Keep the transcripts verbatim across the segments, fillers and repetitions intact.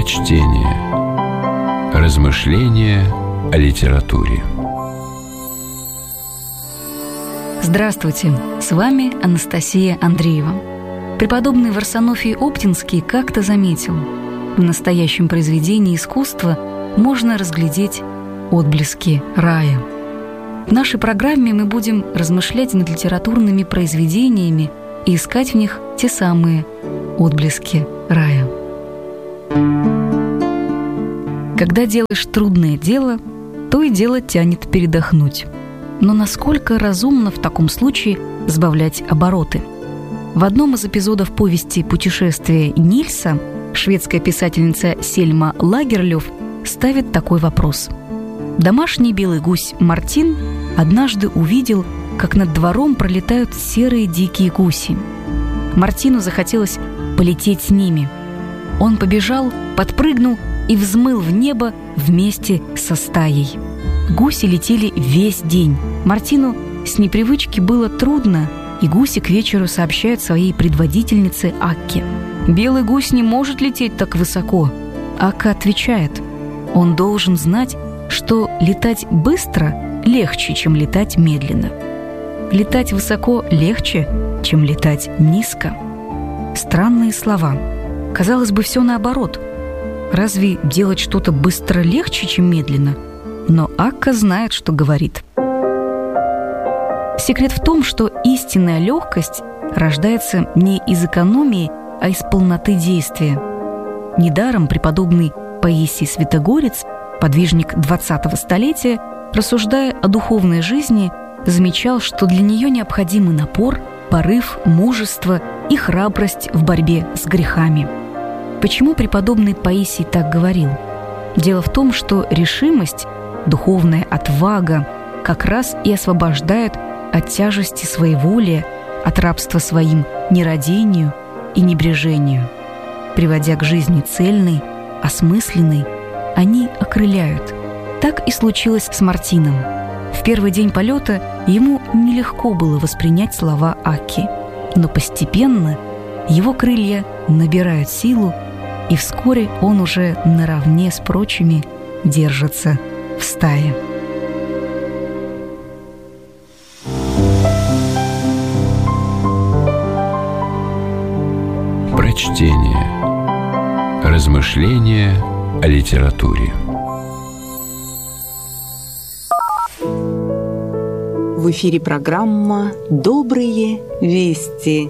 Прочтение. Размышления о литературе. Здравствуйте, с вами Анастасия Андреева. Преподобный Варсонофий Оптинский как-то заметил: в настоящем произведении искусства можно разглядеть отблески рая. В нашей программе мы будем размышлять над литературными произведениями и искать в них те самые отблески рая. Когда делаешь трудное дело, то и дело тянет передохнуть. Но насколько разумно в таком случае сбавлять обороты? В одном из эпизодов повести «Путешествие Нильса» шведская писательница Сельма Лагерлёф ставит такой вопрос. Домашний белый гусь Мартин однажды увидел, как над двором пролетают серые дикие гуси. Мартину захотелось полететь с ними. Он побежал, подпрыгнул и взмыл в небо вместе со стаей. Гуси летели весь день. Мартину с непривычки было трудно, и гуси к вечеру сообщают своей предводительнице Акке: «Белый гусь не может лететь так высоко». Акка отвечает: «Он должен знать, что летать быстро легче, чем летать медленно. Летать высоко легче, чем летать низко». Странные слова. Казалось бы, все наоборот. Разве делать что-то быстро легче, чем медленно? Но Акка знает, что говорит. Секрет в том, что истинная легкость рождается не из экономии, а из полноты действия. Недаром преподобный Паисий Святогорец, подвижник двадцатого столетия, рассуждая о духовной жизни, замечал, что для нее необходимы напор, порыв, мужество и храбрость в борьбе с грехами. Почему преподобный Паисий так говорил? Дело в том, что решимость, духовная отвага как раз и освобождают от тяжести своеволия, от рабства своим нерадению и небрежению. Приводя к жизни цельной, осмысленной, они окрыляют. Так и случилось с Мартином. В первый день полета ему нелегко было воспринять слова Акки, но постепенно его крылья набирают силу, и вскоре он уже наравне с прочими держится в стае. Прочтение. Размышления о литературе. В эфире программа «Добрые вести».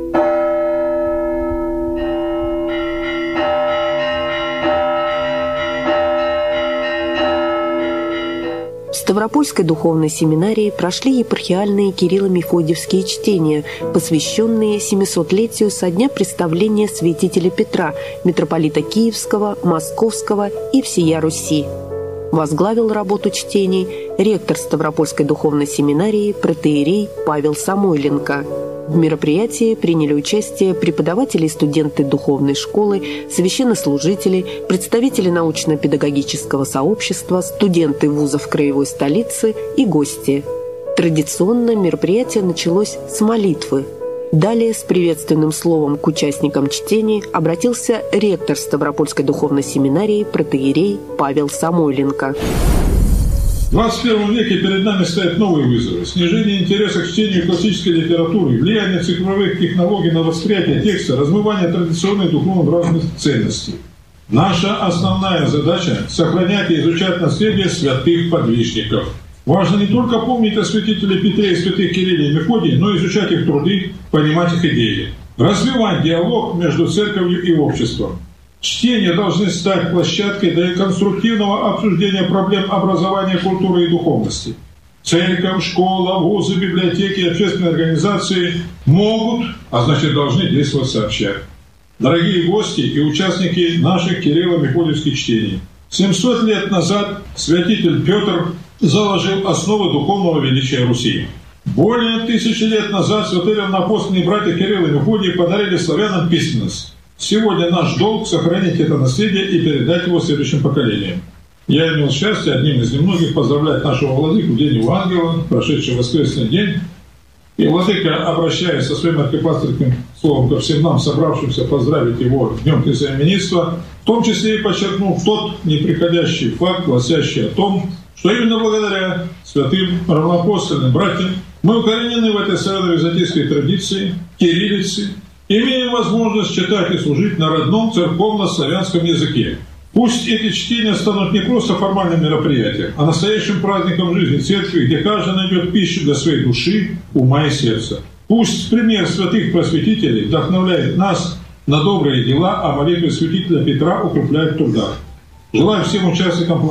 В Ставропольской духовной семинарии прошли епархиальные Кирилло-Мефодиевские чтения, посвященные семисотлетию со дня представления святителя Петра, митрополита Киевского, Московского и всея Руси. Возглавил работу чтений ректор Ставропольской духовной семинарии протоиерей Павел Самойленко. В мероприятии приняли участие преподаватели и студенты духовной школы, священнослужители, представители научно-педагогического сообщества, студенты вузов краевой столицы и гости. Традиционно мероприятие началось с молитвы. Далее с приветственным словом к участникам чтений обратился ректор Ставропольской духовной семинарии протоиерей Павел Самойленко. В двадцать первом веке перед нами стоят новые вызовы. Снижение интереса к чтению классической литературы, влияние цифровых технологий на восприятие текста, размывание традиционных духовно-нравственных ценностей. Наша основная задача – сохранять и изучать наследие святых подвижников. Важно не только помнить о святителе Петре и святых Кирилле и Мефодии, но и изучать их труды, понимать их идеи. Развивать диалог между церковью и обществом. Чтения должны стать площадкой для конструктивного обсуждения проблем образования, культуры и духовности. Церковь, школа, вузы, библиотеки и общественные организации могут, а значит должны действовать сообща. Дорогие гости и участники наших Кирилло-Мефодиевских чтений, семьсот лет назад святитель Петр заложил основы духовного величия Руси. Более тысячи лет назад святые равноапостольные братья Кирилл и Мефодий подарили славянам письменность. Сегодня наш долг – сохранить это наследие и передать его следующим поколениям. Я имел счастье одним из немногих поздравлять нашего владыку в день Евангелия, прошедший воскресный день, И владыка, обращаясь со своим архипасторским словом ко всем нам, собравшимся поздравить его с Днем Христианства, в том числе и подчеркнув тот неприходящий факт, гласящий о том, что именно благодаря святым равноапостольным братьям мы укоренены в этой северо-византийской традиции, кириллице, имеем возможность читать и служить на родном церковно-славянском языке. Пусть эти чтения станут не просто формальным мероприятием, а настоящим праздником жизни церкви, где каждый найдет пищу для своей души, ума и сердца. Пусть пример святых просветителей вдохновляет нас на добрые дела, а молитвы святителя Петра укрепляет в трудах. Желаю всем участникам